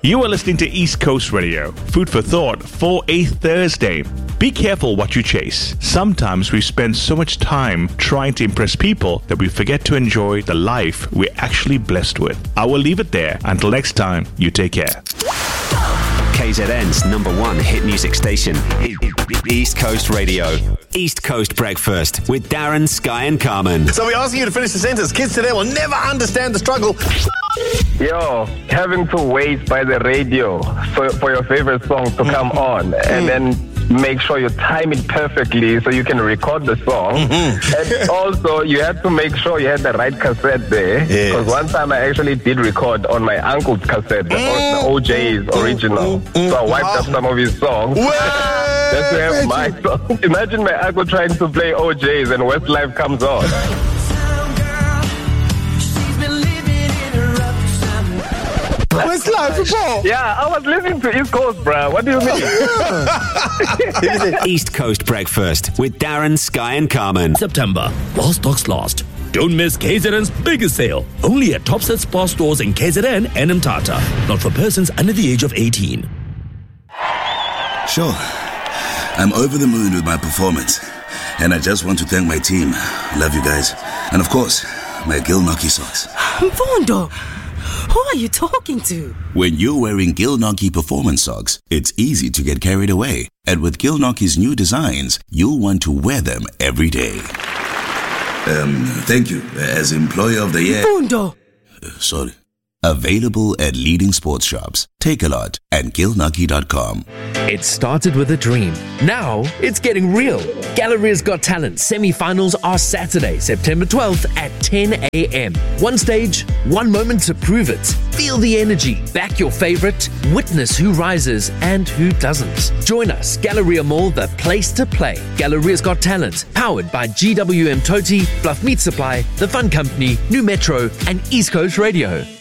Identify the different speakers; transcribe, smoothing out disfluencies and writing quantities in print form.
Speaker 1: You are listening to East Coast Radio, food for thought for a Thursday. Be careful what you chase. Sometimes we spend so much time trying to impress people that we forget to enjoy the life we're actually blessed with. I will leave it there. Until next time, you take care.
Speaker 2: KZN's #1 hit music station, East Coast Radio. East Coast Breakfast with Darren, Sky and Carmen.
Speaker 3: So we're asking you to finish the sentence. Kids today will never understand the struggle.
Speaker 4: Yo, having to wait by the radio for your favorite song to come on and then make sure you time it perfectly so you can record the song. And also, you had to make sure you had the right cassette there. Because one time I actually did record on my uncle's cassette, the OJ's original. So I wiped up some of his songs. Just to have my song. Imagine my uncle trying to play OJ's and Westlife comes on.
Speaker 3: Westlife,
Speaker 4: yeah, I was listening to East Coast, bruh. What do you mean?
Speaker 2: East Coast Breakfast with Darren, Sky and Carmen.
Speaker 5: September, while stocks last. Don't miss KZN's biggest sale. Only at Topset Spar stores in KZN and Mthatha. Not for persons under the age of 18.
Speaker 6: Sure. I'm over the moon with my performance. And I just want to thank my team. Love you guys. And of course, my Gilnockie socks.
Speaker 7: Mfundo, who are you talking to?
Speaker 6: When you're wearing Gilnockie performance socks, it's easy to get carried away. And with Gilnockie's new designs, you'll want to wear them every day. Thank you. As Employee of the Year...
Speaker 7: Mfundo!
Speaker 6: Sorry. Available at leading sports shops. Take a lot at Gilnockie.com.
Speaker 8: It started with a dream. Now it's getting real. Galleria's Got Talent semi-finals are Saturday, September 12th at 10 a.m. One stage, one moment to prove it. Feel the energy, back your favorite, witness who rises and who doesn't. Join us, Galleria Mall, the place to play. Galleria's Got Talent, powered by GWM Toti, Bluff Meat Supply, The Fun Company, New Metro, and East Coast Radio.